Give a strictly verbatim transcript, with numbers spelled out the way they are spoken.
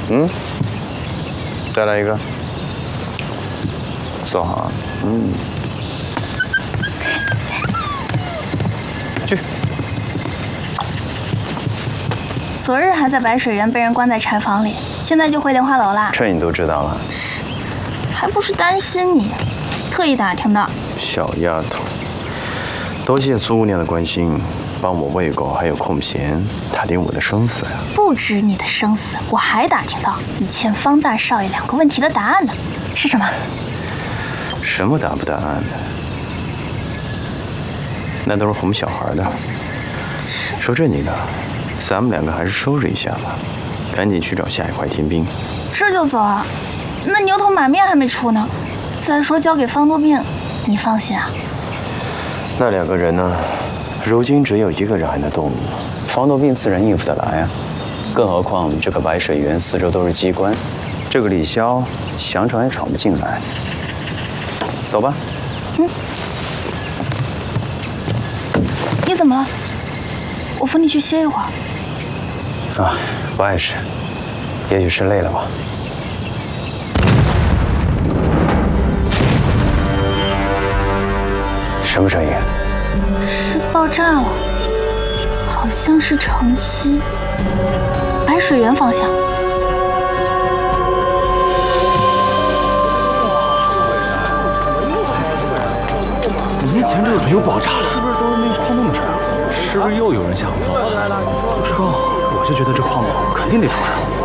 嗯，再来一个。坐好。嗯。去。 昨日还在白水园被人关在柴房里，现在就回莲花楼啦。 这你都知道了？ 是，还不是担心你，特意打听的。 小丫头，多谢苏姑娘的关心，帮我喂狗还有空闲打听我的生死呀。 不止你的生死，我还打听到你欠方大少爷两个问题的答案呢。是什么？ 什么答不答案的？那都是哄小孩的。说正经的，咱们两个还是收拾一下吧，赶紧去找下一块天兵。 这就走啊？那牛头马面还没出呢。再说交给方多病，你放心啊。 那两个人呢？如今只有一个人还能动武，方多病自然应付得来啊。更何况这个白水园四周都是机关，这个李潇想闯也闯不进来。走吧。嗯。 你怎么了？我扶你去歇一会儿。 啊，不碍事，也许是累了吧。什么声音？ 是爆炸了，好像是城西白水园方向。 你面前这有没有爆炸？是不是都是那个矿洞的事啊？是不是又有人下火？不知道，我就觉得这矿洞肯定得出事。